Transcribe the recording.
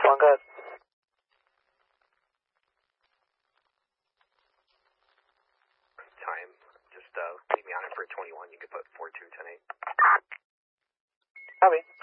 One, go ahead. Time. Just leave me on it for 21. You can put 4210-8. Copy.